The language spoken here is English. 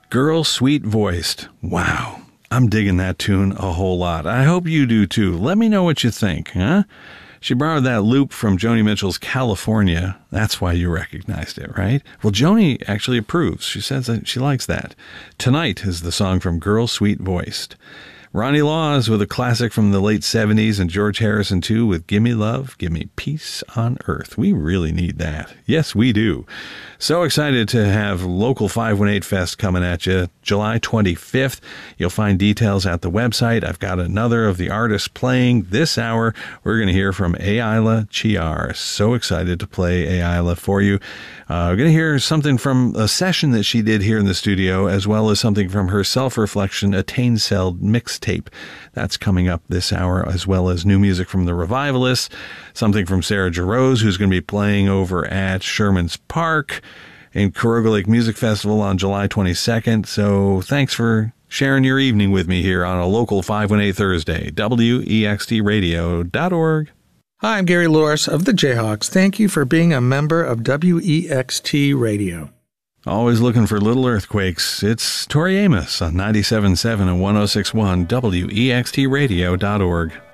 Girl Sweet Voiced. Wow. I'm digging that tune a whole lot. I hope you do too. Let me know what you think, huh? She borrowed that loop from Joni Mitchell's California. That's why you recognized it, right? Well, Joni actually approves. She says that she likes that. Tonight is the song from Girl Sweet Voiced. Ronnie Laws with a classic from the late 70s, and George Harrison too with Gimme Love, Gimme Peace on Earth. We really need that. Yes, we do. So excited to have Local 518 Fest coming at you July 25th. You'll find details at the website. I've got another of the artists playing this hour. We're going to hear from Ayla Chiar. So excited to play Ayla for you. We're going to hear something from a session that she did here in the studio, as well as something from her Self-Reflection Attain Cell mixtape. That's coming up this hour, as well as new music from the Revivalists, something from Sarah Jarosz, who's going to be playing over at Sherman's Park in Caroga Lake Music Festival on July 22nd. So thanks for sharing your evening with me here on a local 518 Thursday, WEXTradio.org. Hi, I'm Gary Loris of the Jayhawks. Thank you for being a member of WEXT Radio. Always looking for little earthquakes. It's Tori Amos on 97.7 and 106.1 WEXTradio.org.